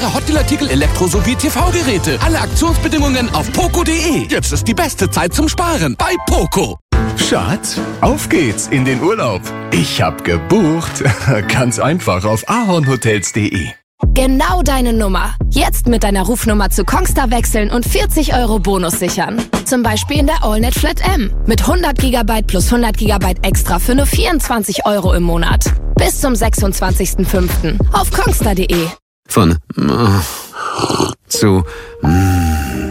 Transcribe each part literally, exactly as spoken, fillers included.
Mehrere Hotdeal-Artikel, Elektro- sowie T V-Geräte. Alle Aktionsbedingungen auf poco punkt de. Jetzt ist die beste Zeit zum Sparen bei Poco. Schatz, auf geht's in den Urlaub. Ich hab gebucht. Ganz einfach auf ahornhotels punkt de. Genau deine Nummer. Jetzt mit deiner Rufnummer zu Kongstar wechseln und vierzig Euro Bonus sichern. Zum Beispiel in der AllNet Flat M. Mit hundert Gigabyte plus hundert Gigabyte extra für nur vierundzwanzig Euro im Monat. Bis zum sechsundzwanzigsten fünften auf kongstar punkt de. Von äh, zu äh.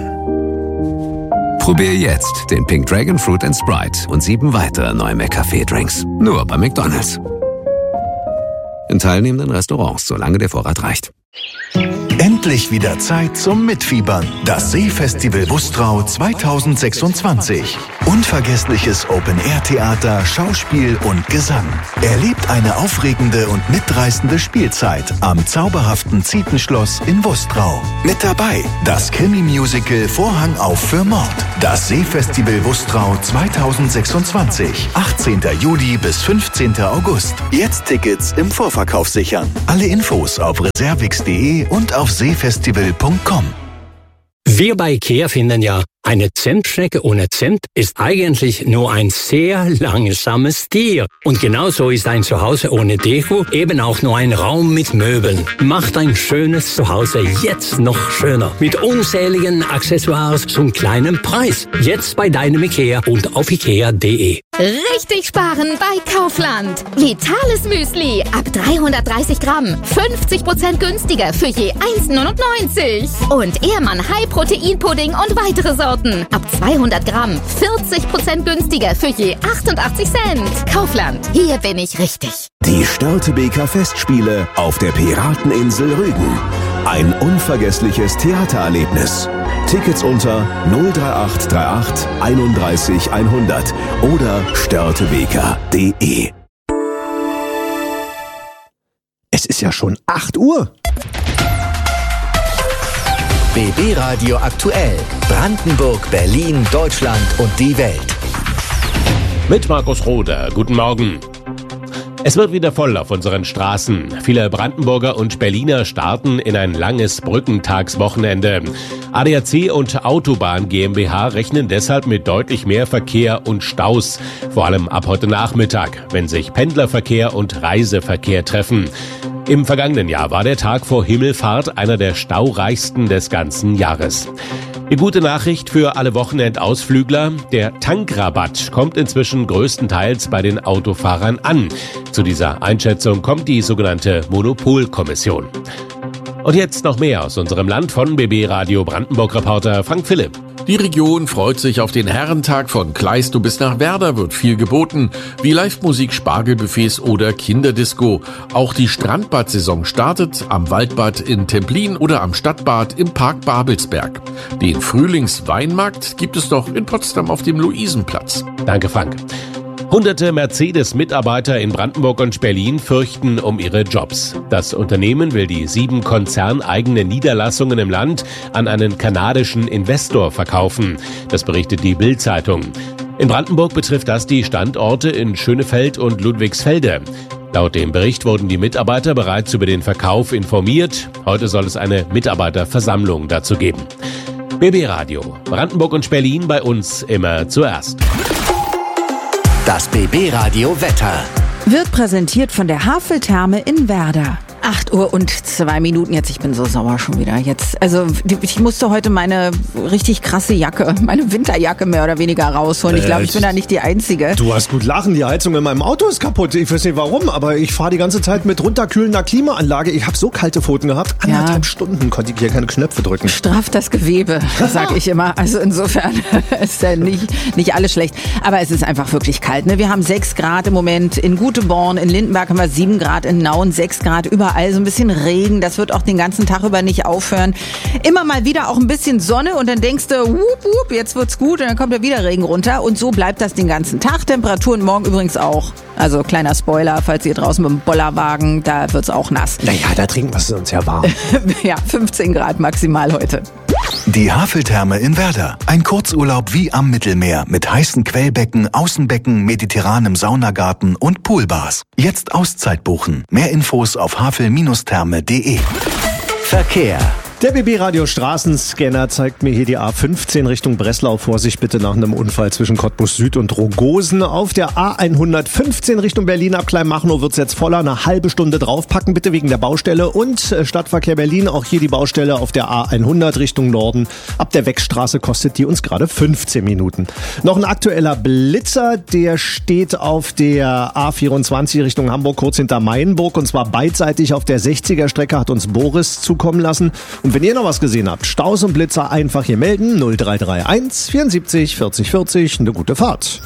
Probier jetzt den Pink Dragon Fruit and Sprite und sieben weitere neue McCafé-Drinks. Nur bei McDonald's. In teilnehmenden Restaurants, solange der Vorrat reicht. Endlich wieder Zeit zum Mitfiebern. Das Seefestival Wustrau zwanzig sechsundzwanzig. Unvergessliches Open-Air-Theater, Schauspiel und Gesang. Erlebt eine aufregende und mitreißende Spielzeit am zauberhaften Zietenschloss in Wustrau. Mit dabei das Krimi-Musical Vorhang auf für Mord. Das Seefestival Wustrau zwanzig sechsundzwanzig. achtzehnten Juli bis fünfzehnten August. Jetzt Tickets im Vorverkauf sichern. Alle Infos auf reservix punkt de und auf seefestival punkt com. Wir bei IKEA finden ja, eine Zentschnecke ohne Zent ist eigentlich nur ein sehr langsames Tier. Und genauso ist ein Zuhause ohne Deko eben auch nur ein Raum mit Möbeln. Macht ein schönes Zuhause jetzt noch schöner. Mit unzähligen Accessoires zum kleinen Preis. Jetzt bei deinem IKEA und auf ikea punkt de. Richtig sparen bei Kaufland. Vitales Müsli ab dreihundertdreißig Gramm. fünfzig Prozent günstiger für je eins neunundneunzig. Und Ehrmann High Protein Pudding und weitere Sorten. Ab zweihundert Gramm. vierzig Prozent günstiger für je achtundachtzig Cent. Kaufland. Hier bin ich richtig. Die Störtebeker Festspiele auf der Pirateninsel Rügen. Ein unvergessliches Theatererlebnis. Tickets unter null drei acht drei acht einunddreißig hundert oder störtebeker punkt de. Es ist ja schon acht Uhr. B B Radio aktuell. Brandenburg, Berlin, Deutschland und die Welt. Mit Markus Roder. Guten Morgen. Es wird wieder voll auf unseren Straßen. Viele Brandenburger und Berliner starten in ein langes Brückentagswochenende. A D A C und Autobahn GmbH rechnen deshalb mit deutlich mehr Verkehr und Staus. Vor allem ab heute Nachmittag, wenn sich Pendlerverkehr und Reiseverkehr treffen. Im vergangenen Jahr war der Tag vor Himmelfahrt einer der staureichsten des ganzen Jahres. Die gute Nachricht für alle Wochenendausflügler: Der Tankrabatt kommt inzwischen größtenteils bei den Autofahrern an. Zu dieser Einschätzung kommt die sogenannte Monopolkommission. Und jetzt noch mehr aus unserem Land von B B Radio Brandenburg-Reporter Frank Philipp. Die Region freut sich auf den Herrentag. Von Kleist bis nach Werder wird viel geboten, wie Live-Musik, Spargelbuffets oder Kinderdisco. Auch die Strandbad-Saison startet am Waldbad in Templin oder am Stadtbad im Park Babelsberg. Den Frühlingsweinmarkt gibt es noch in Potsdam auf dem Luisenplatz. Danke, Frank. Hunderte Mercedes-Mitarbeiter in Brandenburg und Berlin fürchten um ihre Jobs. Das Unternehmen will die sieben konzerneigenen Niederlassungen im Land an einen kanadischen Investor verkaufen. Das berichtet die Bild-Zeitung. In Brandenburg betrifft das die Standorte in Schönefeld und Ludwigsfelde. Laut dem Bericht wurden die Mitarbeiter bereits über den Verkauf informiert. Heute soll es eine Mitarbeiterversammlung dazu geben. B B Radio, Brandenburg und Berlin, bei uns immer zuerst. Das B B Radio Wetter wird präsentiert von der Haveltherme in Werder. acht Uhr und zwei Minuten jetzt. Ich bin so sauer schon wieder jetzt. Also ich musste heute meine richtig krasse Jacke, meine Winterjacke mehr oder weniger rausholen. Ich glaube, ich bin da nicht die Einzige. Du hast gut lachen. Die Heizung in meinem Auto ist kaputt. Ich weiß nicht warum, aber ich fahre die ganze Zeit mit runterkühlender Klimaanlage. Ich habe so kalte Pfoten gehabt. Anderthalb ja. Stunden konnte ich hier keine Knöpfe drücken. Straff das Gewebe, sag ich immer. Also insofern ist ja nicht, nicht alles schlecht. Aber es ist einfach wirklich kalt. Ne? Wir haben sechs Grad im Moment in Guteborn. In Lindenberg haben wir sieben Grad. In Nauen sechs Grad. Überall so ein bisschen Regen, das wird auch den ganzen Tag über nicht aufhören. Immer mal wieder auch ein bisschen Sonne und dann denkst du, wup, wup, jetzt wird's gut und dann kommt ja wieder Regen runter und so bleibt das den ganzen Tag. Temperaturen morgen übrigens auch. Also kleiner Spoiler, falls ihr draußen mit dem Bollerwagen, da wird's auch nass. Naja, da trinken wir es uns ja warm. Ja, fünfzehn Grad maximal heute. Die Haveltherme in Werder. Ein Kurzurlaub wie am Mittelmeer mit heißen Quellbecken, Außenbecken, mediterranem Saunagarten und Poolbars. Jetzt Auszeit buchen. Mehr Infos auf havel Bindestrich therme punkt de. Verkehr. Der B B-Radio Straßenscanner zeigt mir hier die A fünfzehn Richtung Breslau. Vorsicht bitte nach einem Unfall zwischen Cottbus Süd und Rogosen. Auf der A hundertfünfzehn Richtung Berlin ab Kleinmachnow wird's jetzt voller. Eine halbe Stunde draufpacken bitte wegen der Baustelle. Und Stadtverkehr Berlin, auch hier die Baustelle auf der A hundert Richtung Norden. Ab der Weckstraße kostet die uns gerade fünfzehn Minuten. Noch ein aktueller Blitzer, der steht auf der A vierundzwanzig Richtung Hamburg, kurz hinter Mainburg. Und zwar beidseitig auf der sechziger Strecke, hat uns Boris zukommen lassen. Und wenn ihr noch was gesehen habt, Staus und Blitzer einfach hier melden. null drei drei eins vierundsiebzig vierzig vierzig. Eine gute Fahrt.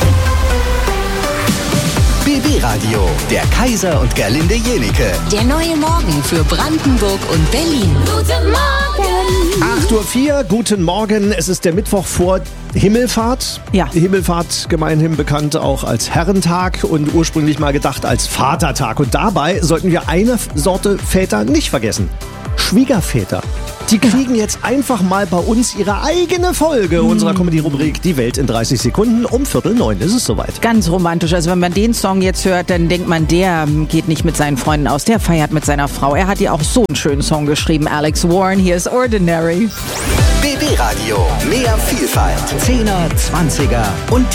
B B-Radio, der Kaiser und Gerlinde Jenike. Der neue Morgen für Brandenburg und Berlin. Guten Morgen! acht Uhr vier, guten Morgen. Es ist der Mittwoch vor Himmelfahrt. Ja. Himmelfahrt, gemeinhin bekannt auch als Herrentag und ursprünglich mal gedacht als Vatertag. Und dabei sollten wir eine Sorte Väter nicht vergessen. Schwiegerväter. Die kriegen jetzt einfach mal bei uns ihre eigene Folge unserer Comedy-Rubrik Die Welt in dreißig Sekunden. Um Viertel neun ist es soweit. Ganz romantisch. Also wenn man den Song jetzt hört, dann denkt man, der geht nicht mit seinen Freunden aus, der feiert mit seiner Frau. Er hat ja auch so einen schönen Song geschrieben, Alex Warren. Hier ist Ordinary. B B-Radio, mehr Vielfalt. Zehner, Zwanziger und